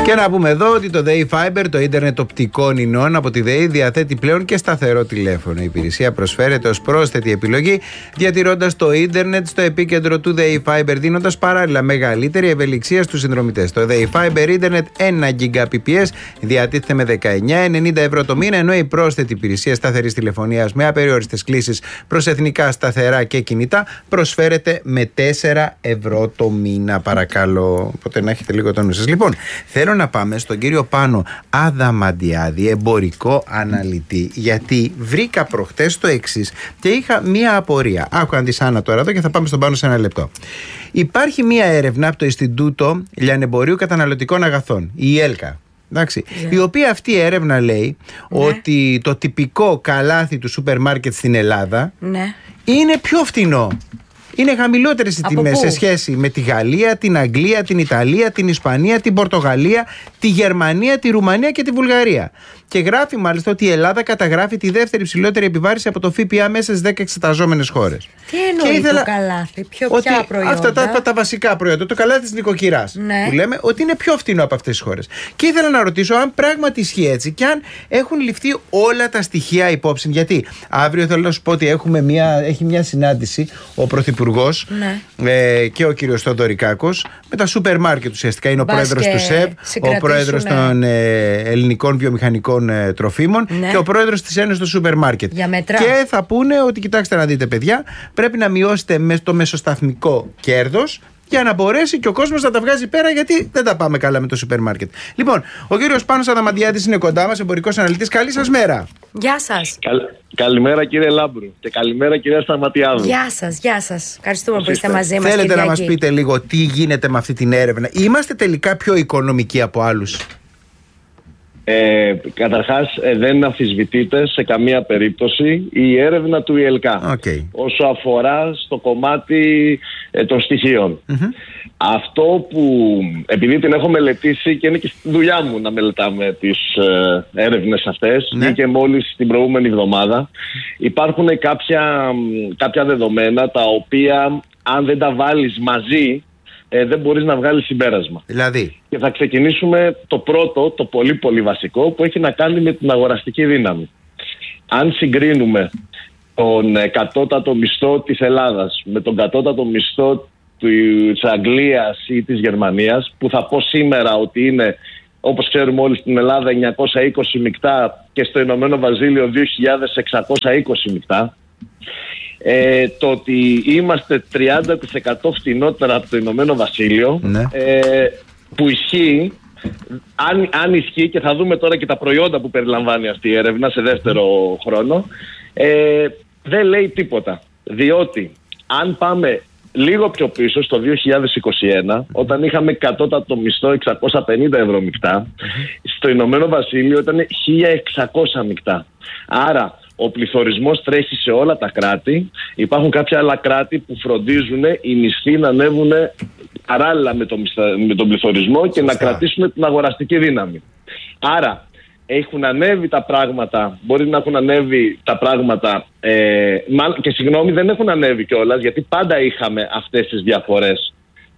Και να πούμε εδώ ότι το ΔΕΗ Fiber, το ίντερνετ οπτικών ινών από τη ΔΕΗ, διαθέτει πλέον και σταθερό τηλέφωνο. Η υπηρεσία προσφέρεται ως πρόσθετη επιλογή, διατηρώντας το ίντερνετ στο επίκεντρο του ΔΕΗ Fiber, δίνοντας παράλληλα μεγαλύτερη ευελιξία στους συνδρομητές. Το ΔΕΗ Fiber ίντερνετ 1 Gbps διατίθεται με 19,90 ευρώ το μήνα, ενώ η πρόσθετη υπηρεσία σταθερής τηλεφωνίας με απεριόριστες κλήσεις προς εθνικά σταθερά και κινητά προσφέρεται με 4 ευρώ το μήνα, παρακαλώ. Οπότε να έχετε λίγο το νου σας. Λοιπόν, θέλω να πάμε στον κύριο Πάνο Αδαμαντιάδη, εμπορικό αναλυτή, γιατί βρήκα προχτές το εξής και είχα μία απορία. Άκουγαν τη Σάνα τώρα εδώ και θα πάμε στον Πάνο σε ένα λεπτό. Υπάρχει μία έρευνα από το Ινστιτούτο Λιανεμπορίου Καταναλωτικών Αγαθών, η ΕΛΚΑ. Εντάξει, η οποία αυτή η έρευνα λέει ότι το τυπικό καλάθι του σούπερ μάρκετ στην Ελλάδα είναι πιο φτηνό. Είναι χαμηλότερες οι τιμές σε σχέση με τη Γαλλία, την Αγγλία, την Ιταλία, την Ισπανία, την Πορτογαλία, τη Γερμανία, τη Ρουμανία και τη Βουλγαρία. Και γράφει μάλιστα ότι η Ελλάδα καταγράφει τη δεύτερη ψηλότερη επιβάρηση από το ΦΠΑ μέσα στις 10 εξεταζόμενες χώρες. Τι εννοεί το καλάθι, ποια προϊόντα? Αυτά τα βασικά προϊόντα. Το καλάθι της νοικοκυράς που λέμε ότι είναι πιο φτηνό από αυτές τις χώρες. Και ήθελα να ρωτήσω αν πράγματι ισχύει έτσι και αν έχουν ληφθεί όλα τα στοιχεία υπόψη. Γιατί αύριο θέλω να σου πω ότι έχει μια συνάντηση ο Πρωθυπουργός και ο κύριος Θοδωρικάκος με τα σούπερ μάρκετ ουσιαστικά. Είναι ο πρόεδρος του ΣΕΒ, ο πρόεδρος των ελληνικών βιομηχανικών τροφίμων και ο πρόεδρος της Ένωσης των Σούπερ Μάρκετ. Και θα πούνε ότι κοιτάξτε να δείτε, παιδιά, πρέπει να μειώσετε το μεσοσταθμικό κέρδος για να μπορέσει και ο κόσμος να τα βγάζει πέρα, γιατί δεν τα πάμε καλά με το σούπερ μάρκετ. Λοιπόν, ο κύριος Πάνος Αδαμαντιάδης είναι κοντά μας, εμπορικός αναλυτής. Καλή σας μέρα. Γεια σας. Καλημέρα κύριε Λάμπρου και καλημέρα κυρία Σταματιάδου. Γεια σας. Ευχαριστούμε που είστε μαζί μας. Θέλετε να μας πείτε λίγο τι γίνεται με αυτή την έρευνα? Είμαστε τελικά πιο οικονομικοί από άλλους? Καταρχάς δεν αμφισβητείται σε καμία περίπτωση η έρευνα του ΙΕΛΚΑ όσο αφορά στο κομμάτι των στοιχείων. Αυτό που, επειδή την έχω μελετήσει και είναι και στη δουλειά μου να μελετάμε τις έρευνες αυτές, και μόλις την προηγούμενη εβδομάδα, υπάρχουν κάποια δεδομένα τα οποία αν δεν τα βάλεις μαζί δεν μπορείς να βγάλεις συμπέρασμα. Δηλαδή? Και θα ξεκινήσουμε το πρώτο, το πολύ πολύ βασικό, που έχει να κάνει με την αγοραστική δύναμη. Αν συγκρίνουμε τον κατώτατο μισθό της Ελλάδας με τον κατώτατο μισθό της Αγγλίας ή της Γερμανίας, που θα πω σήμερα ότι είναι, όπως ξέρουμε όλοι, στην Ελλάδα 920 μεικτά και στο Ηνωμένο Βασίλειο 2.620 μεικτά, το ότι είμαστε 30% φτηνότερα από το Ηνωμένο Βασίλειο, που ισχύει, αν ισχύει, και θα δούμε τώρα και τα προϊόντα που περιλαμβάνει αυτή η έρευνα σε δεύτερο χρόνο, δεν λέει τίποτα. Διότι αν πάμε λίγο πιο πίσω, στο 2021, όταν είχαμε κατώτατο μισθό 650 ευρώ μεικτά, στο Ηνωμένο Βασίλειο ήταν 1.600 μεικτά. Άρα ο πληθωρισμός τρέχει σε όλα τα κράτη. Υπάρχουν κάποια άλλα κράτη που φροντίζουν οι μισθοί να ανέβουν παράλληλα με τον πληθωρισμό και να κρατήσουν την αγοραστική δύναμη. Άρα έχουν ανέβει τα πράγματα, μπορεί να έχουν ανέβει τα πράγματα, και συγγνώμη, δεν έχουν ανέβει κιόλας, γιατί πάντα είχαμε αυτές τις διαφορές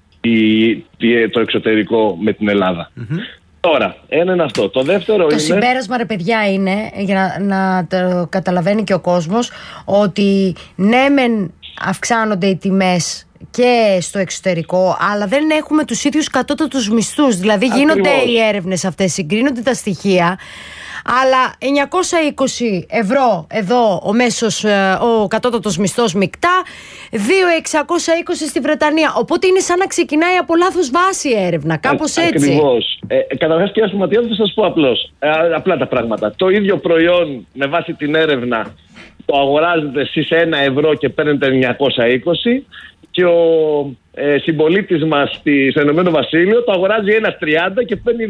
το εξωτερικό με την Ελλάδα. Τώρα, ένα είναι αυτό. Το δεύτερο είναι... Το συμπέρασμα, ρε παιδιά, είναι, για να το καταλαβαίνει και ο κόσμος, ότι ναι μεν αυξάνονται οι τιμές και στο εξωτερικό, αλλά δεν έχουμε τους ίδιους κατώτατους μισθούς. Δηλαδή γίνονται οι έρευνες αυτές, συγκρίνονται τα στοιχεία, αλλά 920 ευρώ εδώ ο κατώτατος μισθός μεικτά, 2.620 στη Βρετανία. Οπότε είναι σαν να ξεκινάει από λάθος βάση η έρευνα, κάπως έτσι. Ακριβώς. Καταρχάς, κυρία Σταματιάδου, θα σας πω απλά τα πράγματα. Το ίδιο προϊόν με βάση την έρευνα το αγοράζετε εσείς 1 ευρώ και παίρνετε 920, και ο συμπολίτης μας στο Ηνωμένο Βασίλειο το αγοράζει 1,30 και παίρνει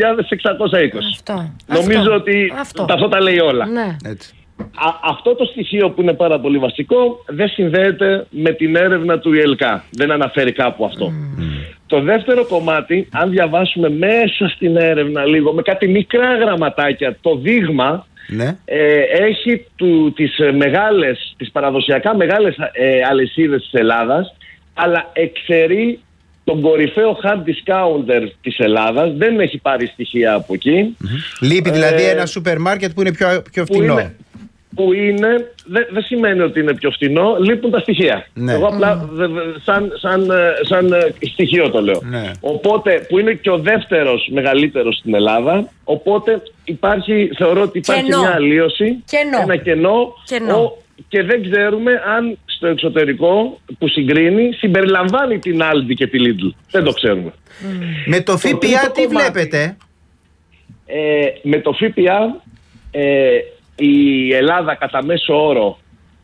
2.620. Νομίζω ότι αυτό τα λέει όλα. Έτσι. Αυτό το στοιχείο που είναι πάρα πολύ βασικό δεν συνδέεται με την έρευνα του ΙΕΛΚΑ. Δεν αναφέρει κάπου αυτό. Το δεύτερο κομμάτι, αν διαβάσουμε μέσα στην έρευνα λίγο με κάτι μικρά γραμματάκια, το δείγμα έχει τις παραδοσιακά μεγάλες αλυσίδες της Ελλάδας, αλλά εξαιρεί τον κορυφαίο hard discounter της Ελλάδας, δεν έχει πάρει στοιχεία από εκεί. Λείπει δηλαδή ένα σούπερ μάρκετ που είναι πιο φτηνό. Που είναι, δεν σημαίνει ότι είναι πιο φτηνό, λείπουν τα στοιχεία. Ναι. Εγώ απλά σαν στοιχείο το λέω. Ναι. Οπότε, που είναι και ο δεύτερος μεγαλύτερος στην Ελλάδα, οπότε θεωρώ ότι υπάρχει μια αλλίωση, ένα κενό. Και δεν ξέρουμε αν στο εξωτερικό που συγκρίνει συμπεριλαμβάνει την Aldi και τη Lidl. Δεν το ξέρουμε. Με το ΦΠΑ τι βλέπετε? Με το ΦΠΑ η Ελλάδα κατά μέσο όρο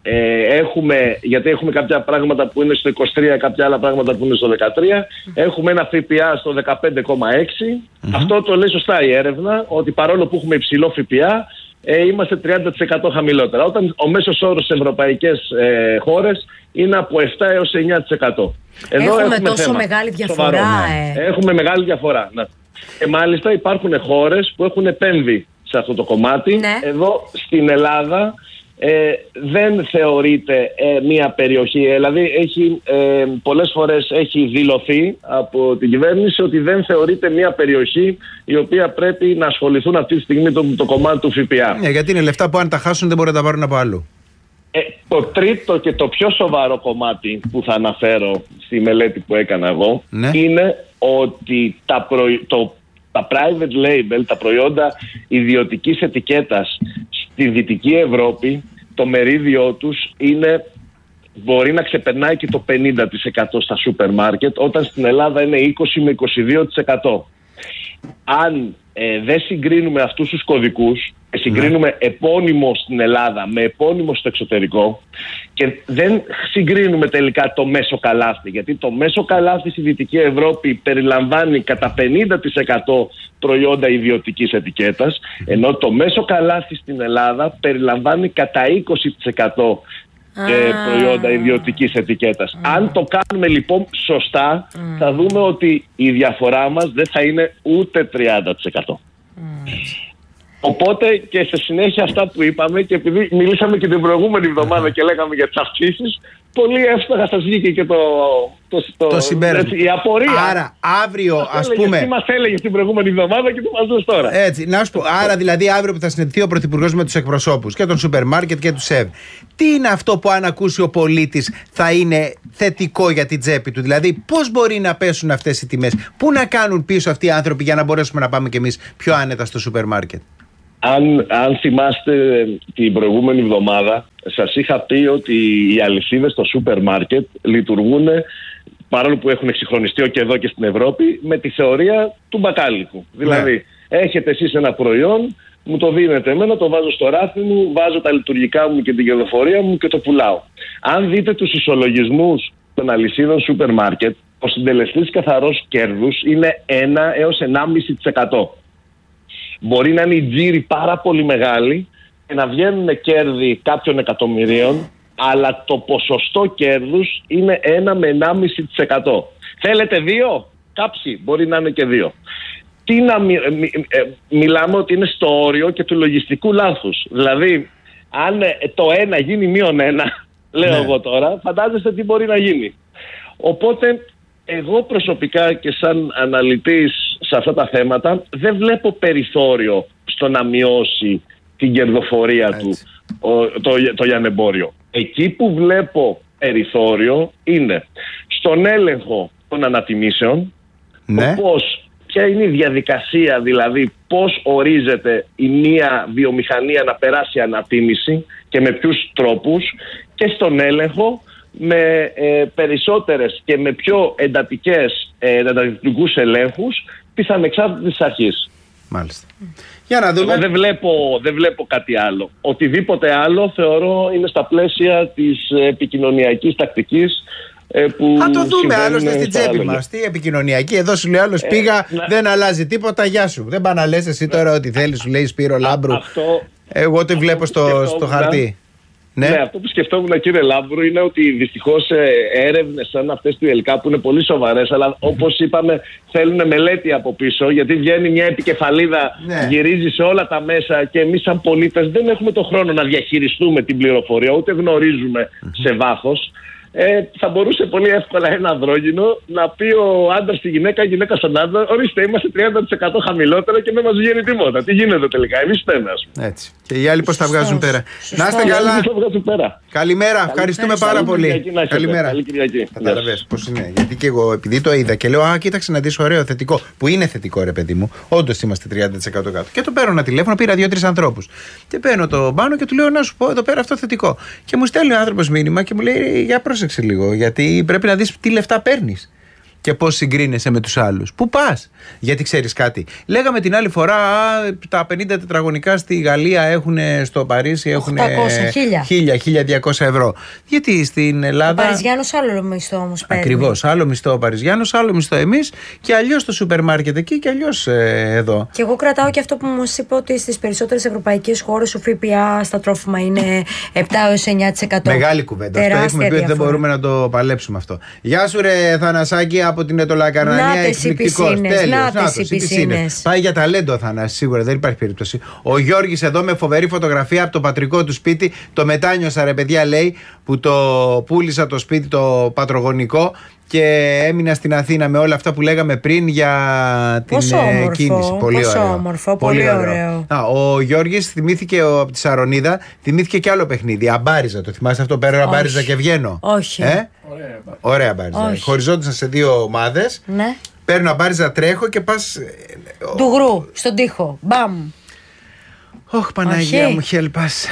γιατί έχουμε κάποια πράγματα που είναι στο 23, κάποια άλλα πράγματα που είναι στο 13, έχουμε ένα ΦΠΑ στο 15,6. Αυτό το λέει σωστά η έρευνα, ότι παρόλο που έχουμε υψηλό ΦΠΑ, είμαστε 30% χαμηλότερα. Όταν ο μέσος όρος σε ευρωπαϊκές χώρες είναι από 7 έως 9%. Εδώ έχουμε τόσο μεγάλη διαφορά. Έχουμε μεγάλη διαφορά. Ναι. Και μάλιστα υπάρχουν χώρες που έχουν επέμβει σε αυτό το κομμάτι. Ναι. Εδώ στην Ελλάδα δεν θεωρείται μια περιοχή, δηλαδή πολλές φορές έχει δηλωθεί από την κυβέρνηση ότι δεν θεωρείται μια περιοχή η οποία πρέπει να ασχοληθούν αυτή τη στιγμή το κομμάτι του ΦΠΑ. Ναι, γιατί είναι λεφτά που αν τα χάσουν δεν μπορούν να τα πάρουν από αλλού. Το τρίτο και το πιο σοβαρό κομμάτι που θα αναφέρω στη μελέτη που έκανα εγώ, ναι, είναι ότι τα private label, τα προϊόντα ιδιωτικής ετικέτας στη Δυτική Ευρώπη, το μερίδιό τους μπορεί να ξεπερνάει και το 50% στα σούπερ μάρκετ, όταν στην Ελλάδα είναι 20 με 22%. Αν δεν συγκρίνουμε αυτούς τους κωδικούς, συγκρίνουμε επώνυμο στην Ελλάδα με επώνυμο στο εξωτερικό και δεν συγκρίνουμε τελικά το μέσο καλάθι, γιατί το μέσο καλάθι στη Δυτική Ευρώπη περιλαμβάνει κατά 50% προϊόντα ιδιωτικής ετικέτας, ενώ το μέσο καλάθι στην Ελλάδα περιλαμβάνει κατά 20% προϊόντα ιδιωτικής ετικέτας. Αν το κάνουμε λοιπόν σωστά, θα δούμε ότι η διαφορά μας δεν θα είναι ούτε 30%. Οπότε και σε συνέχεια αυτά που είπαμε, και επειδή μιλήσαμε και την προηγούμενη εβδομάδα και λέγαμε για τις αυξήσεις, πολύ εύστοχα σας βγήκε και το συμπέρασμα. Η απορία. Άρα αύριο, ας πούμε. Τι μας έλεγε την προηγούμενη εβδομάδα και τι μας λες τώρα. Έτσι, να σου πω. Άρα δηλαδή αύριο που θα συναντηθεί ο Πρωθυπουργός με τους εκπροσώπους και των σούπερ μάρκετ και του ΣΕΒ, τι είναι αυτό που αν ακούσει ο πολίτης θα είναι θετικό για την τσέπη του? Δηλαδή πώς μπορεί να πέσουν αυτές οι τιμές, πού να κάνουν πίσω αυτοί οι άνθρωποι για να μπορέσουμε να πάμε κι εμείς πιο άνετα στο σούπερ μάρκετ? Αν θυμάστε την προηγούμενη εβδομάδα, σας είχα πει ότι οι αλυσίδες στο σούπερ μάρκετ λειτουργούν, παρόλο που έχουν εξυγχρονιστεί και εδώ και στην Ευρώπη, με τη θεωρία του μπακάλικου. Δηλαδή, έχετε εσείς ένα προϊόν, μου το δίνετε εμένα, το βάζω στο ράφι μου, βάζω τα λειτουργικά μου και την κερδοφορία μου και το πουλάω. Αν δείτε τους ισολογισμούς των αλυσίδων σούπερ μάρκετ, ο συντελεστής καθαρός κέρδους είναι 1 έως 1,5%. Μπορεί να είναι οι τζίροι πάρα πολύ μεγάλοι και να βγαίνουν κέρδη κάποιων εκατομμυρίων, αλλά το ποσοστό κέρδους είναι 1 με 1,5%. Θέλετε 2? Κάποιοι μπορεί να είναι και 2. Μιλάμε ότι είναι στο όριο και του λογιστικού λάθους. Δηλαδή, αν το 1 γίνει μείον 1, λέω εγώ τώρα, φαντάζεστε τι μπορεί να γίνει. Οπότε, εγώ προσωπικά και σαν αναλυτής σε αυτά τα θέματα δεν βλέπω περιθώριο στο να μειώσει την κερδοφορία του το λιανεμπόριο. Εκεί που βλέπω περιθώριο είναι στον έλεγχο των ανατιμήσεων, ποια είναι η διαδικασία, δηλαδή πώς ορίζεται η μία βιομηχανία να περάσει ανατίμηση και με ποιους τρόπους, και στον έλεγχο με περισσότερες και με πιο εντατικούς ελέγχους της ανεξάρτητης αρχής. Μάλιστα. Για να δούμε. Εγώ δεν βλέπω κάτι άλλο. Οτιδήποτε άλλο θεωρώ είναι στα πλαίσια της επικοινωνιακής τακτικής που θα το δούμε άλλωστε στην τσέπη μας. Τι επικοινωνιακή? Εδώ σου λέει άλλος πήγα, δεν αλλάζει τίποτα, γεια σου. Δεν πάνε να λες εσύ τώρα ό,τι θέλεις, σου λέει Σπύρο Λάμπρου. Εγώ το βλέπω στο χαρτί. Ναι, αυτό που σκεφτόμουν, κύριε Λάμπρου, είναι ότι δυστυχώς έρευνες σαν αυτές του ΕΛΚΑ που είναι πολύ σοβαρές, αλλά όπως είπαμε θέλουν μελέτη από πίσω, γιατί βγαίνει μια επικεφαλίδα, γυρίζει σε όλα τα μέσα και εμείς σαν πολίτες δεν έχουμε το χρόνο να διαχειριστούμε την πληροφορία, ούτε γνωρίζουμε σε βάθος. θα μπορούσε πολύ εύκολα ένα ανδρόγυνο να πει ο άντρας στη γυναίκα, η γυναίκα στον άντρα, ορίστε, είμαστε 30% χαμηλότερα και δεν μας βγαίνει τίποτα. Τι γίνεται τελικά, εμείς φταίμε, ας πούμε. Έτσι. Και οι άλλοι πώς τα βγάζουν πέρα. Να είστε καλά. Καλημέρα, ευχαριστούμε πάρα πολύ. Καλημέρα. Καλή Κυριακή. Καταλαβαίνεις πώς είναι. Γιατί και εγώ, επειδή το είδα και λέω, α, κοίταξε να δεις, ωραίο, θετικό. Που είναι θετικό, ρε παιδί μου. Όντως είμαστε 30% κάτω. Και το παίρνω ένα τηλέφωνο, πήρα 2-3 ανθρώπους. Και παίρνω το πάνω και του λέω, να σου πω εδώ πέρα αυτό θετικό. Και μου στέλνει ο άνθρωπος μήνυμα και μου λέει, για πρόσεξε λίγο, γιατί πρέπει να δεις τι λεφτά παίρνεις. Και πώς συγκρίνεσαι με τους άλλους. Πού πας? Γιατί ξέρεις κάτι. Λέγαμε την άλλη φορά, τα 50 τετραγωνικά στη Γαλλία έχουν, στο Παρίσι έχουν 1.000-1.200 ευρώ. Γιατί στην Ελλάδα. Ο Παριζιάνος άλλο μισθό όμως παίρνει. Ακριβώς. Άλλο μισθό ο Παριζιάνος, άλλο μισθό εμείς και αλλιώς στο σούπερ μάρκετ εκεί και αλλιώς εδώ. Και εγώ κρατάω και αυτό που μου είπε ότι στις περισσότερες ευρωπαϊκές χώρες ο ΦΠΑ στα τρόφιμα είναι 7-9%. Μεγάλη κουβέντα. Αυτό έχουμε πει ότι δεν μπορούμε να το παλέψουμε αυτό. Γεια σου, ρε Θανασάκη. Από την Ετωλακαρνανία, εκπληκτικός. Τέλειος. Οι πισίνες. Πάει για ταλέντο ο Θανάσης, σίγουρα δεν υπάρχει περίπτωση. Ο Γιώργης εδώ με φοβερή φωτογραφία από το πατρικό του σπίτι. Το μετάνιωσα, ρε παιδιά, λέει, που το πούλησα το σπίτι το πατρογονικό και έμεινα στην Αθήνα με όλα αυτά που λέγαμε πριν για την κίνηση. Πολύ όμορφο, πολύ ωραίο. Ο Γιώργης θυμήθηκε από τη Σαρονίδα, θυμήθηκε και άλλο παιχνίδι. Αμπάριζα, το θυμάσαι αυτό? Πέρα αμπάριζα και βγαίνω. Όχι. Ωραία αμπάριζα. Χωριζόντουσαν σε δύο ομάδες. Ναι. Παίρνω αμπάριζα, τρέχω και πας. Ντουγρού, στον τοίχο. Μπαμ. Ωχ, Παναγία μου, χέλπας.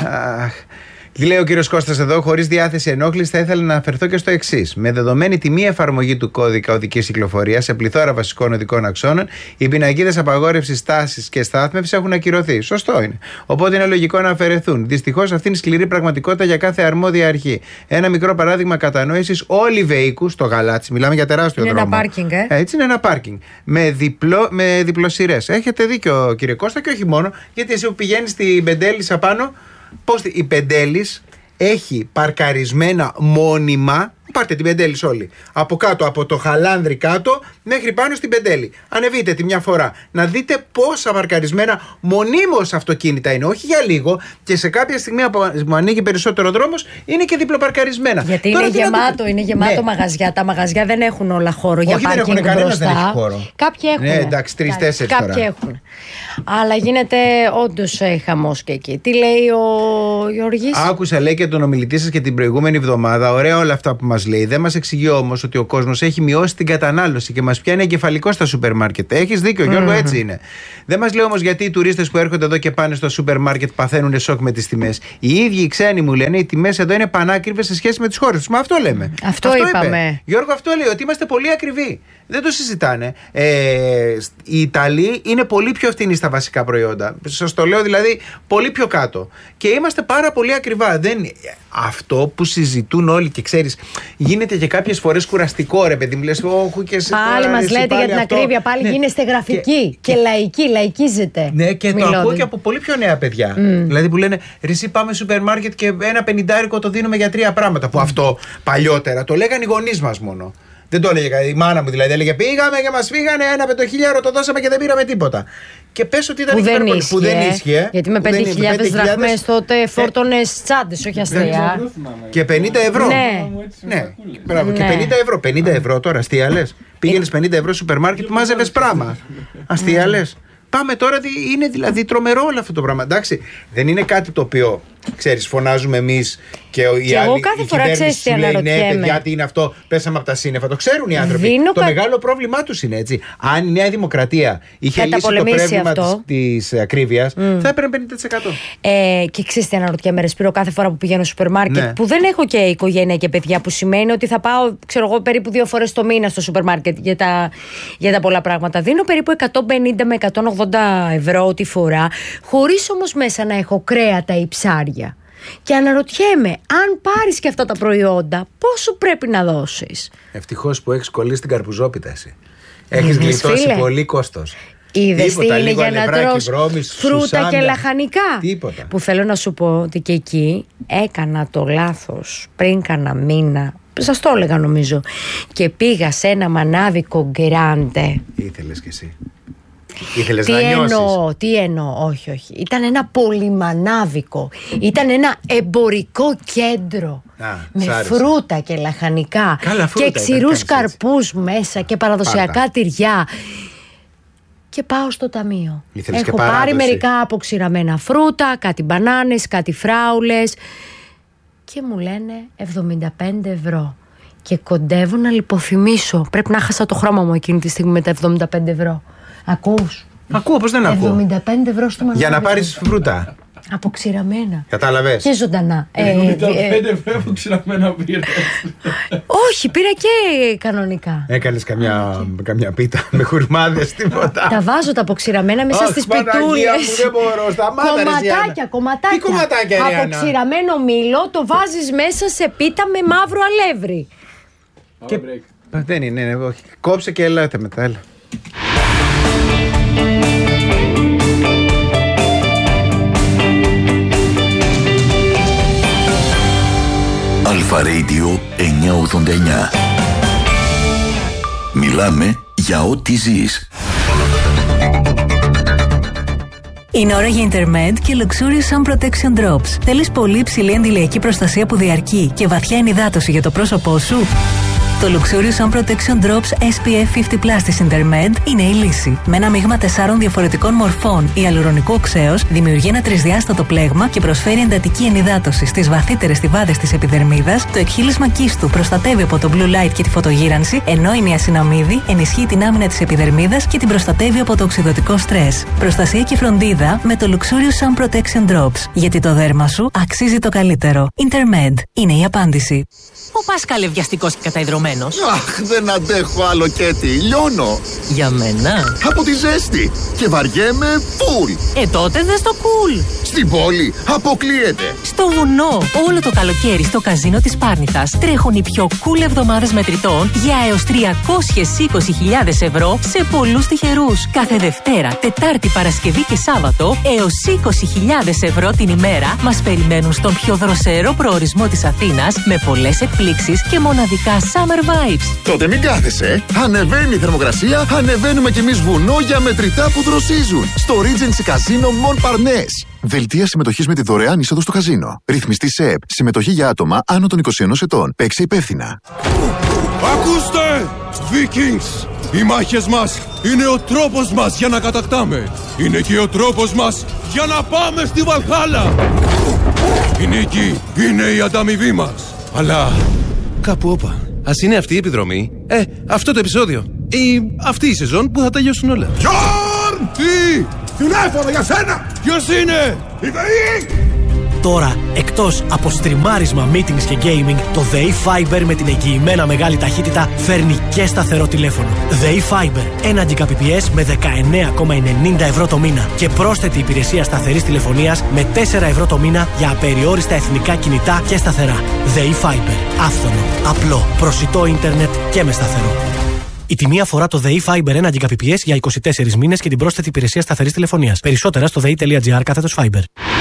Λέει ο κύριος Κώστας εδώ, χωρίς διάθεση ενόχλησης, θα ήθελα να αναφερθώ και στο εξής. Με δεδομένη τη μη εφαρμογή του κώδικα οδικής κυκλοφορίας σε πληθώρα βασικών οδικών αξώνων, οι πινακίδες απαγόρευσης στάσης και στάθμευσης έχουν ακυρωθεί. Σωστό είναι. Οπότε είναι λογικό να αφαιρεθούν. Δυστυχώς αυτή είναι σκληρή πραγματικότητα για κάθε αρμόδια αρχή. Ένα μικρό παράδειγμα κατανόησης: όλοι οι Βεϊκούς στο Γαλάτσι, μιλάμε για τεράστιο δρόμο. Είναι ένα πάρκινγκ, Έτσι είναι ένα πάρκινγκ. Με διπλοσιρές. Έχετε δίκιο, κύριε Κώστα, και όχι μόνο, γιατί εσύ που πηγαίνεις στην Πεντέλισσα πάνω. Πώς η Πεντέλης έχει παρκαρισμένα μόνιμα. Πάρτε την Πεντέλης όλοι. Από κάτω, από το Χαλάνδρι κάτω μέχρι πάνω στην Πεντέλη. Ανεβείτε τη μια φορά. Να δείτε πόσα παρκαρισμένα μονίμως αυτοκίνητα είναι. Όχι για λίγο. Και σε κάποια στιγμή που ανοίγει περισσότερο δρόμος είναι και διπλοπαρκαρισμένα. Γιατί τώρα είναι γεμάτο μαγαζιά. Τα μαγαζιά δεν έχουν όλα χώρο για πάρκινγκ μπροστά. Δεν έχει χώρο. Κάποιοι έχουν. Ναι, εντάξει, 3-4 τώρα. Κάποιοι έχουν. Αλλά γίνεται όντως χαμός και εκεί. Τι λέει ο Γιώργης? Άκουσα, λέει, και τον ομιλητή σας και την προηγούμενη εβδομάδα. Ωραία όλα αυτά που μας λέει. Δεν μας εξηγεί όμως ότι ο κόσμος έχει μειώσει την κατανάλωση και μας πιάνει εγκεφαλικό στα σούπερ μάρκετ. Έχεις δίκιο, Γιώργο, έτσι είναι. Δεν μας λέει όμως γιατί οι τουρίστες που έρχονται εδώ και πάνε στο σούπερ μάρκετ παθαίνουν σοκ με τις τιμές. Οι ίδιοι οι ξένοι μου λένε οι τιμές εδώ είναι πανάκριβες σε σχέση με τις χώρες τους. Μα αυτό λέμε. Αυτό είπαμε. Είπε. Γιώργο, αυτό λέει, ότι είμαστε πολύ ακριβοί. Δεν το συζητάνε. Οι Ιταλοί είναι πολύ πιο φθηνοί στα βασικά προϊόντα. Σας το λέω δηλαδή πολύ πιο κάτω. Και είμαστε πάρα πολύ ακριβά. Αυτό που συζητούν όλοι και ξέρεις, γίνεται και κάποιες φορές κουραστικό, ρε παιδί μου. Λες, πάλι μας λέτε για την ακρίβεια, πάλι ναι. Γίνεστε γραφικοί και λαϊκίζετε. Ναι, και μιλώντας. Το ακούω και από πολύ πιο νέα παιδιά. Δηλαδή που λένε, ρε εσύ πάμε σούπερ μάρκετ και ένα 50 το δίνουμε για 3 πράγματα. Που αυτό παλιότερα το λέγανε οι γονείς μας μόνο. Δεν το έλεγε η μάνα μου, δηλαδή έλεγε πήγαμε και μας φύγανε ένα 5.000, το δώσαμε και δεν πήραμε τίποτα. Και πες ότι ήταν που δεν ίσχυε. Γιατί με 5.000 δραχμές τότε φόρτωνες τσάντες, όχι αστεία. Και 50 ευρώ. Ναι, μπράβο. Και 50 ευρώ. 50 ευρώ τώρα, αστεία λες. Πήγαινες 50 ευρώ στο σούπερ μάρκετ, μάζευες πράγμα. Αστεία λες. Πάμε τώρα, είναι δηλαδή τρομερό όλο αυτό το πράγμα. Εντάξει, δεν είναι κάτι το οποίο, ξέρεις, φωνάζουμε εμείς και οι άλλοι. Εγώ κάθε φορά ξέρεις τι αναρωτιέμαι. Ναι, παιδιά, τι είναι αυτό, πέσαμε από τα σύννεφα. Το ξέρουν οι άνθρωποι. Το μεγάλο πρόβλημά τους είναι έτσι. Αν η Νέα Δημοκρατία είχε λύσει το πρόβλημα της ακρίβειας, θα έπαιρνε 50%. Και ξέρεις τι αναρωτιέμαι, ρε Σπύρο, κάθε φορά που πηγαίνω στο σούπερ μάρκετ, που δεν έχω και οικογένεια και παιδιά, που σημαίνει ότι θα πάω, ξέρω εγώ, περίπου 2 φορές το μήνα στο σούπερ μάρκετ για τα πολλά πράγματα. Δίνω περίπου 150 με 180 ευρώ τη φορά, χωρίς όμως μέσα να έχω κρέατα ή ψάρια. Και αναρωτιέμαι, αν πάρεις και αυτά τα προϊόντα, πόσο πρέπει να δώσεις? Ευτυχώς που έχεις κολλήσει την καρπουζόπιτα εσύ. Έχεις γλιτώσει πολύ κόστος. Είδες τι είναι για να τρως φρούτα και λαχανικά. Τίποτα. Που θέλω να σου πω ότι και εκεί έκανα το λάθος πριν κάνα μήνα. Σας το έλεγα νομίζω. Και πήγα σε ένα μανάβικο γκράντε. Ήθελες κι εσύ. Ήθελες να νιώσεις? Τι εννοώ, όχι. Ήταν ένα πολυμανάβικο. Ήταν ένα εμπορικό κέντρο. Με φρούτα και λαχανικά. Και ξηρούς καρπούς μέσα και παραδοσιακά τυριά. Και πάω στο ταμείο. Έχω πάρει μερικά αποξηραμένα φρούτα, κάτι μπανάνες, κάτι φράουλες. Και μου λένε 75 ευρώ. Και κοντεύω να λιποθυμίσω. Πρέπει να χάσα το χρώμα μου εκείνη τη στιγμή με τα 75 ευρώ. Ακούς? Ακούω, πώς δεν ακούω. 75 ευρώ στο μαγαζί. Για να πάρεις φρούτα. Αποξηραμένα. Κατάλαβες? Και ζωντανά. 75 ευρώ αποξηραμένα πήρες? Όχι, πήρα και κανονικά. Έκανες καμιά πίτα με χουρμάδες, τίποτα? Τα βάζω τα αποξηραμένα μέσα στις πιτούλες. Δεν μπορώ, σταμάτα. Κομματάκια. Τι κομματάκια, Ριάννα? Αποξηραμένο μήλο το βάζεις μέσα σε πίτα με μαύρο αλεύρι. Και... Δεν είναι, όχι. Κόψε και ελάτε μετά, έλα. Αλφα Radio 989. Μιλάμε για ό,τι ζεις. Είναι ώρα για Intermed και Luxurious Sun Protection Drops. Θέλεις πολύ υψηλή αντιλιακή προστασία που διαρκεί και βαθιά ενυδάτωση για το πρόσωπό σου? Το Luxurious Sun Protection Drops SPF 50+ της Intermed είναι η λύση. Με ένα μείγμα 4 διαφορετικών μορφών ιαλουρονικού οξέως δημιουργεί ένα τρισδιάστατο πλέγμα και προσφέρει εντατική ενυδάτωση στις βαθύτερες στιβάδες της επιδερμίδας. Το εκχύλισμα κίστου προστατεύει από το blue light και τη φωτογύρανση, ενώ η νιασιναμίδη ενισχύει την άμυνα της επιδερμίδας και την προστατεύει από το οξυδωτικό στρες. Προστασία και φροντίδα με το Luxurious Sun Protection Drops. Γιατί το δέρμα σου αξίζει το καλύτερο. Intermed είναι η απάντηση. Ο Πάσχαλε βιαστικός και καταϊδρωμένος. Αχ, δεν αντέχω άλλο Κέτι, λιώνω. Για μένα? Από τη ζέστη. Και βαριέμαι φουλ. Τότε δες το cool. Στην πόλη αποκλείεται. Στο βουνό, όλο το καλοκαίρι στο καζίνο της Πάρνηθας τρέχουν οι πιο cool εβδομάδες μετρητών για έως 320.000 ευρώ σε πολλούς τυχερούς. Κάθε Δευτέρα, Τετάρτη, Παρασκευή και Σάββατο έως 20.000 ευρώ την ημέρα μας περιμένουν στον πιο δροσερό προορισμό της Αθήνας με πολλές εκπλήξεις και μοναδικά summer vibes. Τότε μην κάθεσαι. Ανεβαίνει η θερμοκρασία, ανεβαίνουμε κι εμείς βουνό για μετρητά που δροσίζουν. Στο Regency Casino Mon Parnasse. Δελτία συμμετοχής με τη δωρεάν είσοδο στο καζίνο. Ρυθμιστή σε ΕΠ. Συμμετοχή για άτομα άνω των 21 ετών. Παίξε υπεύθυνα. Ακούστε! Vikings! Οι μάχες μας είναι ο τρόπος μας για να κατακτάμε. Είναι και ο τρόπος μας για να πάμε στη Βαλχάλα. Η νίκη είναι η ανταμοιβή μας. Αλλά κάπου όπα. Ας είναι αυτή η επιδρομή, αυτό το επεισόδιο ή αυτή η σεζόν που θα τελειώσουν όλα. Γιόρν! Τι! Τηλέφωνο για σένα! Ποιος είναι? Η ΔΕΗ! Τώρα, εκτός από στριμάρισμα, meetings και gaming, το ΔΕΗ Fiber με την εγγυημένα μεγάλη ταχύτητα φέρνει και σταθερό τηλέφωνο. ΔΕΗ Fiber, 1 Gbps με 19,90 ευρώ το μήνα και πρόσθετη υπηρεσία σταθερής τηλεφωνίας με 4 ευρώ το μήνα για απεριόριστα εθνικά κινητά και σταθερά. ΔΕΗ Fiber, άφθονο, απλό, προσιτό ίντερνετ και με σταθερό. Η τιμή αφορά το ΔΕΗ Fiber 1 Gbps για 24 μήνες και την πρόσθετη υπηρεσία σταθερής τηλεφωνίας. Περισσότερα στο dei.gr/Fiber.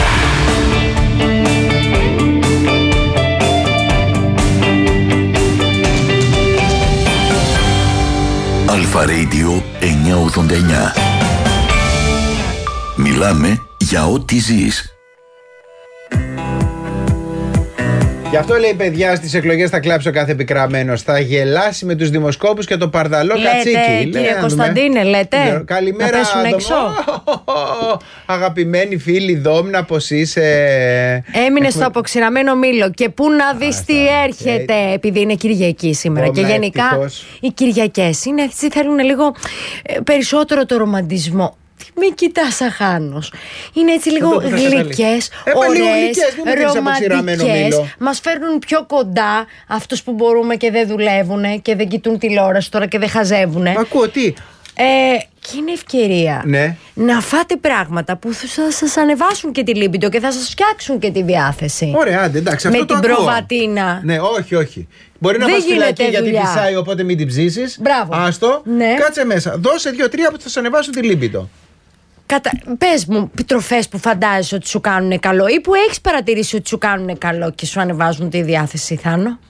Αλφα Radio 989. Μιλάμε για ό,τι ζεις. Γι' αυτό λέει, παιδιά, στις εκλογές θα κλάψει ο κάθε επικραμένος. Θα γελάσει με τους δημοσκόπους και το παρδαλό κατσίκι. Κύριε Κωνσταντίνε, λέτε. Καλημέρα, να πέσουν έξω. Αγαπημένοι φίλοι, Δόμνα, πως είσαι? Έμεινε στο αποξηραμένο μήλο. Και πού να δεις τι έρχεται, επειδή είναι Κυριακή σήμερα. Δόμνα, και γενικά ευτυχώς. Οι Κυριακές είναι έτσι, θέλουν λίγο περισσότερο το ρομαντισμό. Μην κοιτάς αχάνος. Είναι έτσι λίγο γλυκές, ωραίες, ρομαντικές. Μας φέρνουν πιο κοντά αυτούς που μπορούμε και δεν δουλεύουν και δεν κοιτούν τηλεόραση τώρα και δεν χαζεύουν. Ακούω τι. Και είναι ευκαιρία να φάτε πράγματα που θα σας ανεβάσουν και τη λίμπιντο και θα σας φτιάξουν και τη διάθεση. Ωραία, άντε, εντάξει, με αυτό την το ακούω. προβατίνα. Ναι, όχι. Μπορεί να πας φυλακή γιατί φυσάει, οπότε μην την ψήσεις. Μπράβο. Άστο, κάτσε μέσα. Δώσε 2-3 που θα σας ανεβάσουν τη λίμπιντο. Πες μου τροφές που φαντάζεσαι ότι σου κάνουν καλό ή που έχεις παρατηρήσει ότι σου κάνουν καλό και σου ανεβάζουν τη διάθεση, Θάνο.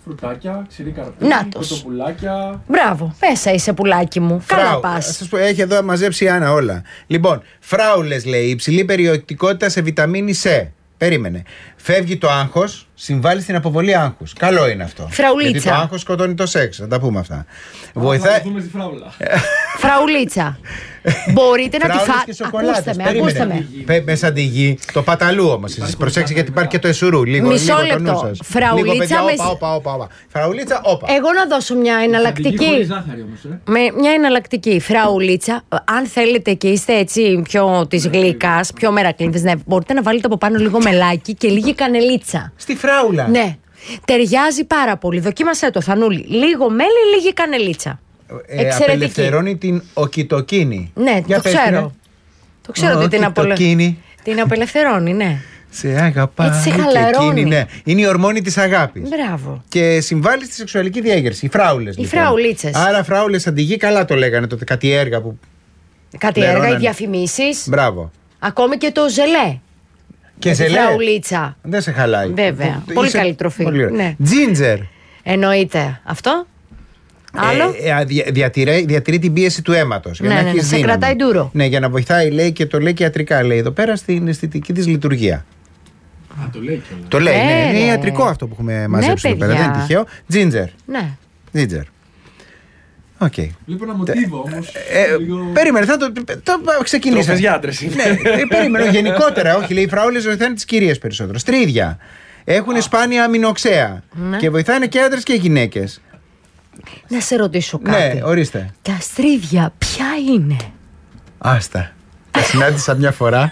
Φρουτάκια, ξηρή καρπούζι, κοτοπουλάκια. Μπράβο, μέσα είσαι πουλάκι μου. Καλά πας. Σας πω, έχει εδώ μαζέψει η Άννα όλα. Λοιπόν, φράουλες λέει, υψηλή περιεκτικότητα σε βιταμίνη C. Περίμενε. Φεύγει το άγχος, συμβάλλει στην αποβολή άγχους. Καλό είναι αυτό. Φραουλίτσα. Γιατί το άγχος σκοτώνει το σεξ. Θα τα πούμε αυτά. Βοηθάει. Θα δούμε στη φράουλα. Φραουλίτσα. Μπορείτε να τη φάτε. Ακούστε με. Μέσα τη γη. Το παταλού όμως. Προσέξτε γιατί υπάρχει και το εσουρού. Μισό λεπτό. Φραουλίτσα. Φραουλίτσα, όπα. Εγώ να δώσω μια εναλλακτική. Μια εναλλακτική. Φραουλίτσα. Αν θέλετε και είστε έτσι πιο τη γλυκά, πιο μερακλείδες, ναι, μπορείτε να βάλετε από πάνω λίγο μελάκι και λίγη κανελίτσα. Στη φράουλα. Ναι. Ταιριάζει πάρα πολύ. Δοκίμασέ το, Θανούλη. Λίγο μέλι, λίγη κανελίτσα. Απελευθερώνει την οκιτοκίνη. Ναι, το ξέρω. Το ξέρω ότι την απελευθερώνει, ναι. Σε αγαπάει. Έτσι σε χαλαρώνει. Ναι. Είναι η ορμόνη της αγάπης. Μπράβο. Και συμβάλλει στη σεξουαλική διέγερση. Οι φράουλες. Οι φραουλίτσες. Άρα φράουλες αντιγεί, καλά το λέγανε τότε. Κάτι έργα που. Κάτι έργα, οι διαφημίσεις. Μπράβο. Ακόμη και το ζελέ. Και ζελέ. Φραουλίτσα. Δεν σε χαλάει. Βέβαια. Πολύ καλή τροφή. Ναι. Τζίντζερ. Εννοείται. Αυτό. Άλλο. Διατηρεί την πίεση του αίματος. Ναι, σε κρατάει ντούρο. Ναι, για να βοηθάει, λέει, και το λέει και ιατρικά, λέει εδώ πέρα, στην αισθητική της λειτουργία. Το λέει και το λέει, ναι, είναι ιατρικό αυτό που έχουμε μαζέψει εδώ πέρα. Δεν είναι τυχαίο. Τζίντζερ. Ναι. Τζίντζερ. Οκ. Βλέπω ένα μοτίβο όμως. Περίμενε, θα το ξεκινήσω. Τροφές για άντρες είναι. Περίμενε, γενικότερα, όχι, λέει, οι φράουλες βοηθάνε τις κυρίες περισσότερο. Στρίδια. Έχουν σπάνια αμινοξέα. Και βοηθάνε και άντρες και γυναίκες. Να σε ρωτήσω κάτι. Ναι, ορίστε. Τα στρίδια ποια είναι? Άστα. Τα συνάντησα μια φορά.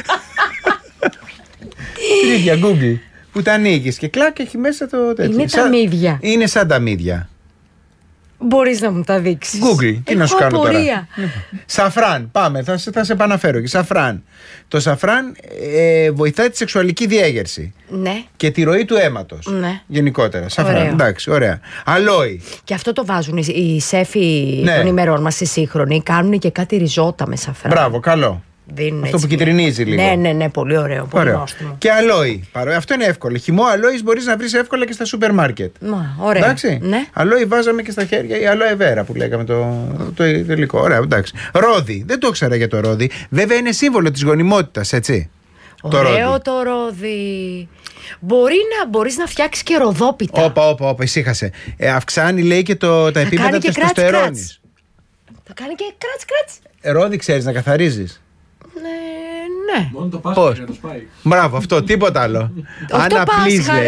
Στρίδια, Google. Που τα ανοίγεις και κλακ έχει μέσα το τέτοιο. Είναι τα μύδια. Είναι σαν τα μύδια. Μπορείς να μου τα δείξεις? Google, τι να σου κάνω τώρα. Σαφράν, πάμε, θα σε επαναφέρω. Και σαφράν. Το σαφράν βοηθάει τη σεξουαλική διέγερση. Ναι. Και τη ροή του αίματος. Ναι. Γενικότερα. Σαφράν, εντάξει, ωραία. Αλόι. Και αυτό το βάζουν οι σέφοι των ημερών μας οι σύγχρονοι. Κάνουν και κάτι ριζότα με σαφράν. Μπράβο, καλό. Αυτό που κυτρινίζει λίγο. Ναι, πολύ ωραίο. Πολύ νόστιμο. Και αλόι. Αυτό είναι εύκολο. Χυμό αλόι μπορείς να βρεις εύκολα και στα σούπερ μάρκετ. Ωραία. Εντάξει. Ναι. Αλόι βάζαμε και στα χέρια. Η αλόε βέρα που λέγαμε το υλικό. Ωραία, εντάξει. Ρόδι. Δεν το ήξερα για το ρόδι. Βέβαια είναι σύμβολο της γονιμότητας, έτσι. Ωραίο το ρόδι. Μπορείς να φτιάξεις και ροδόπιτα. Όπα, ησύχασε. Αυξάνει, λέει, και τα επίπεδα τεστοστερόνης. Θα κάνει και κράτς. Ρόδι ξέρεις να καθαρίζεις? Ναι. Μόνο το Πάσχα για να το σπάει. Μπράβο, αυτό, τίποτα άλλο. Όχι το Πάσχα, ρε.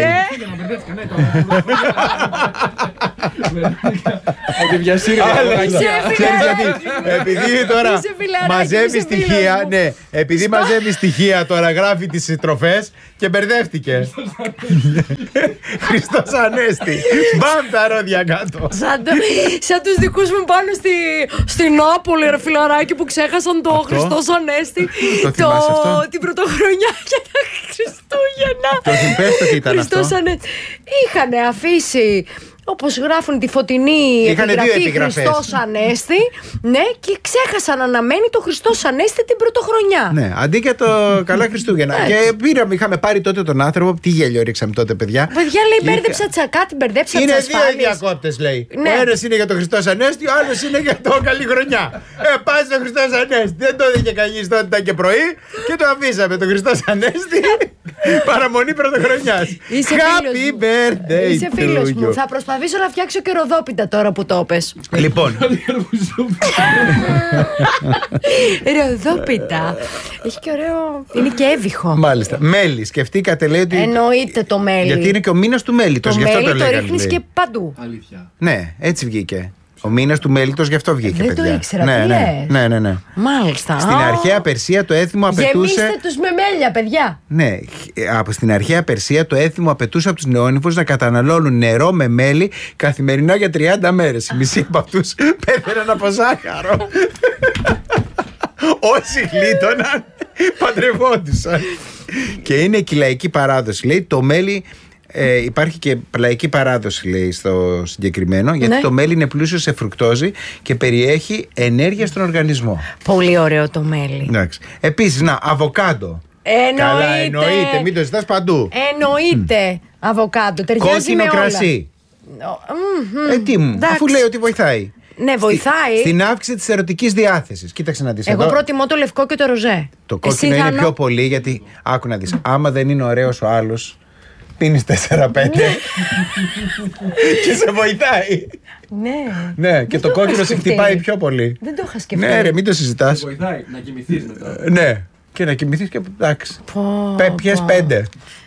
Επειδή τώρα μαζεύει στοιχεία, ναι, επειδή μαζεύει στοιχεία τώρα γράφει τις τροφές και μπερδεύτηκε. Χριστός Ανέστη. Μπαμ τα ρόδια κάτω. Σαν τους δικούς μου πάνω στην Νάπολη, ρε φιλαράκι, που ξέχασαν το Χριστός Ανέστη. Την πρωτοχρονιά για τα Χριστούγεννα. Το συμπέστο τι ήταν αυτό? Είχαν αφήσει, όπως γράφουν, τη φωτεινή επιγραφή Χριστός Ανέστη. Ναι, και ξέχασαν να αναμένει το Χριστός Ανέστη την πρωτοχρονιά. Ναι, αντί για το καλά Χριστούγεννα. Και είχαμε πάρει τότε τον άνθρωπο. Τι γέλιο ρίξαμε τότε, παιδιά. Παιδιά, λέει, μπέρδεψα κάτι, μπερδέψα τις ασφάλειες. Είναι δύο διακόπτες, λέει. Ναι. Ο ένας είναι για το Χριστός Ανέστη, ο άλλος είναι για το καλή χρονιά. Πάει στο Χριστός Ανέστη. Δεν το είχε κανείς τότε, ήταν και πρωί και το αφήσαμε το Χριστός Ανέστη. Παραμονή πρωτοχρονιάς. Happy birthday. Είσαι φίλος μου. Θα προσπαθήσω να φτιάξω και ροδόπιτα τώρα που το πες. Λοιπόν. Ροδόπιτα. Έχει και ωραίο. Είναι και έβυχο. Μάλιστα. Μέλι. Σκεφτήκατε, λέει ότι. Εννοείται το μέλι. Γιατί είναι και ο μήνας του μέλιτος. Το μέλι το ρίχνεις και παντού. Αλήθεια. Ναι, έτσι βγήκε. Ο μήνας του μέλιτος, γι' αυτό βγήκε. Δεν παιδιά. Το ήξερα. Ναι. Μάλιστα. Στην αρχαία Περσία το έθιμο απαιτούσε. Γεμίστε τους με μέλια, παιδιά. Ναι, στην αρχαία Περσία το έθιμο απαιτούσε από τους νεόνυμφους να καταναλώνουν νερό με μέλι καθημερινά για 30 μέρες. Οι μισοί από αυτούς πέθαιναν από ζάχαρο. Όσοι γλίτωναν παντρευόντουσαν. Και είναι και η λαϊκή παράδοση. Λέει το μέλι. Υπάρχει και λαϊκή παράδοση, λέει, στο συγκεκριμένο, γιατί το μέλι είναι πλούσιο σε φρουκτόζη και περιέχει ενέργεια στον οργανισμό. Πολύ ωραίο το μέλι. Επίσης, αβοκάντο. Εννοείται. Μην το ζητάς παντού. Εννοείται. Αβοκάντο. Ταιριάζει κόκκινο με όλα. κρασί. Τι μου, αφού λέει ότι βοηθάει. Ναι, βοηθάει. Στην αύξηση της ερωτικής διάθεσης. Κοίταξε να δεις. Εγώ εδώ προτιμώ το λευκό και το ροζέ. Το κόκκινο είναι πιο πολύ, γιατί άκου να δεις. Άμα δεν είναι ωραίος ο άλλος, πίνεις 4-5 και σε βοηθάει. Ναι, και το κόκκινο σε χτυπάει πιο πολύ. Δεν το είχα σκεφτεί. Ναι, ρε, μην το συζητάς. Βοηθάει να κοιμηθείς μετά. Ναι, και να κοιμηθείς και εντάξει. Πιες 5.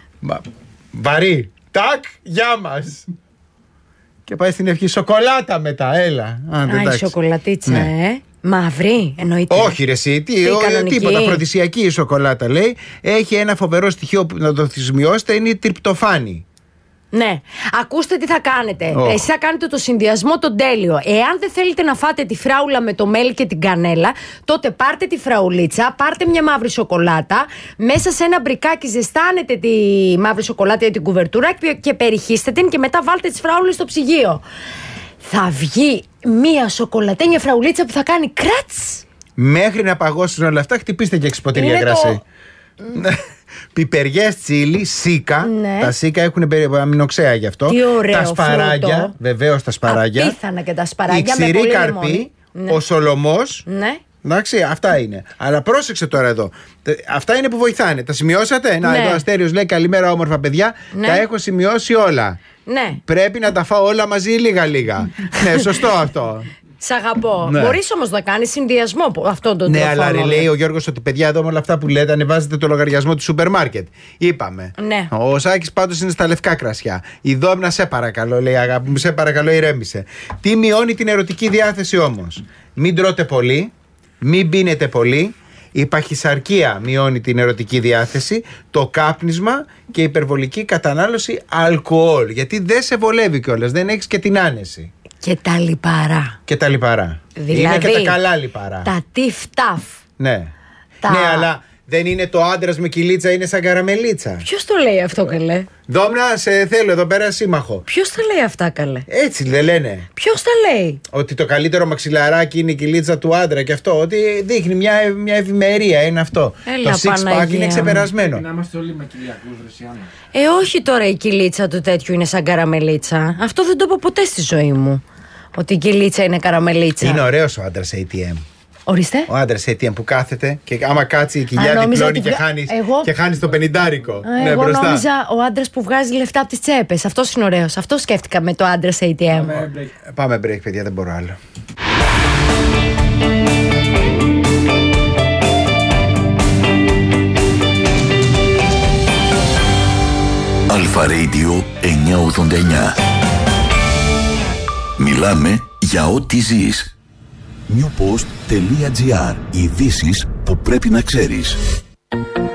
Βαρύ. Τάκ, γεια μας. Και πάει στην ευχή σοκολάτα μετά, έλα. Η σοκολατίτσα, μαύρη, εννοείται. Όχι, ρε, εσύ, τίποτα. Αφροδισιακή η σοκολάτα λέει. Έχει ένα φοβερό στοιχείο που να το σημειώσετε, είναι η τριπτοφάνη. Ναι. Ακούστε τι θα κάνετε. Εσείς θα κάνετε το συνδυασμό τον τέλειο. Εάν δεν θέλετε να φάτε τη φράουλα με το μέλι και την κανέλα, τότε πάρτε τη φραουλίτσα, πάρτε μια μαύρη σοκολάτα, μέσα σε ένα μπρικάκι ζεστάνετε τη μαύρη σοκολάτα ή την κουβερτούρα και περιχύστε την και μετά βάλτε τις φράουλες στο ψυγείο. Θα βγει μια σοκολατένια φραουλίτσα που θα κάνει κράτς. Μέχρι να παγώσουν όλα αυτά, χτυπήστε και 6 ποτήρια κρασί. Πιπεριές τσίλι, σίκα. Ναι. Τα σίκα έχουν αμινοξέα γι' αυτό. Τι ωραίο τα σπαράγια, φρούτο. Βεβαίως τα σπαράγια. Απίθανα και τα σπαράγια. Η ξηρή καρπή, ο σολομός. Ναι. Εντάξει, αυτά είναι. Αλλά πρόσεξε τώρα εδώ. Αυτά είναι που βοηθάνε. Τα σημειώσατε? Ναι. Να, εδώ Αστέριος λέει καλημέρα όμορφα παιδιά. Ναι. Τα έχω σημειώσει όλα. Ναι. Πρέπει να τα φάω όλα μαζί λίγα-λίγα. Ναι, σωστό αυτό. Σ' αγαπώ. Ναι. Μπορείς όμως να κάνεις συνδυασμό αυτόν τον τρόπο. Ναι, αλλά ρε, λέει ο Γιώργος ότι παιδιά εδώ με όλα αυτά που λέτε ανεβάζετε το λογαριασμό του σούπερ μάρκετ. Είπαμε. Ναι. Ο Σάκης πάντως είναι στα λευκά κρασιά. Η Δόμνα, σε παρακαλώ, λέει αγάπη μου, σε παρακαλώ, ηρέμησε. Τι μειώνει την ερωτική διάθεση όμως? Μην τρώτε πολύ, μην πίνετε πολύ. Η παχυσαρκία μειώνει την ερωτική διάθεση, το κάπνισμα και η υπερβολική κατανάλωση αλκοόλ. Γιατί δεν σε βολεύει κιόλας, δεν έχεις και την άνεση. Και τα λιπαρά. Και τα λιπαρά. Δηλαδή, είναι και τα καλά λιπαρά. Τα τυφ-ταφ. Ναι. Ναι, αλλά δεν είναι το άντρας με κυλίτσα, είναι σαν καραμελίτσα. Ποιος το λέει αυτό, καλέ? Δόμνα, σε θέλω εδώ πέρα σύμμαχο. Ποιος τα λέει αυτά, καλέ? Έτσι δεν λένε. Ποιος τα λέει? Ότι το καλύτερο μαξιλαράκι είναι η κυλίτσα του άντρα και αυτό. Ότι δείχνει μια ευημερία, είναι αυτό. Έλα, το six pack είναι ξεπερασμένο. Να είμαστε όλοι μακιλιακούς, Ρεσιάνα. Όχι τώρα η κυλίτσα του τέτοιου είναι σαν καραμελίτσα. Αυτό δεν το είπα ποτέ στη ζωή μου. Ότι η κυλίτσα είναι καραμελίτσα. Είναι ωραίος ο άντρας ATM. Ορίστε. Ο άντρας ATM που κάθεται και άμα κάτσει η κοιλιά διπλώνει και χάνεις το 50άρικο. Εγώ νόμιζα ο άντρας που βγάζει λεφτά από τις τσέπες. Αυτός είναι ωραίος. Αυτό σκέφτηκα με το άντρας ATM. Πάμε break, παιδιά, δεν μπορώ άλλο. Αλφα Radio 989. Μιλάμε για ό,τι ζεις. Newpost.gr. Ειδήσεις που πρέπει να ξέρεις.